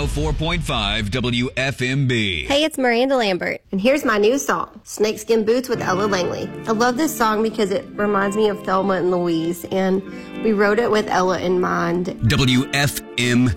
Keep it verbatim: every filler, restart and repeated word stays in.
oh four point five W F M B. Hey, it's Miranda Lambert. And here's my new song, Snakeskin Boots with Ella Langley. I love this song because it reminds me of Thelma and Louise, and we wrote it with Ella in mind. W F M